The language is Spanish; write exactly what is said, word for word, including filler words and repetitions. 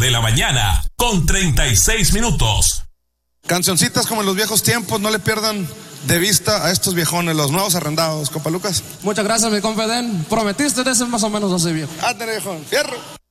de la mañana, con treinta y seis minutos. Cancioncitas como en los viejos tiempos, no le pierdan de vista a estos viejones, los nuevos arrendados, compa Lucas. Muchas gracias, mi compa Edén. Prometiste de ese más o menos así, viejo. Ándale, viejón, fierro.